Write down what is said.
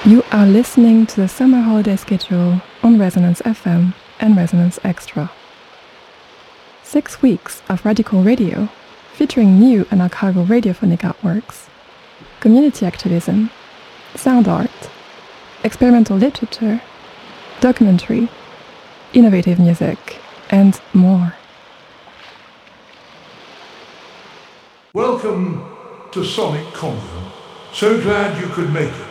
You are listening to the summer holiday schedule on Resonance FM and Resonance Extra. 6 weeks of radical radio featuring new and archival radiophonic artworks, community activism, sound art, experimental literature, documentary, innovative music, and more. Welcome to Sonic Convent. So glad you could make it.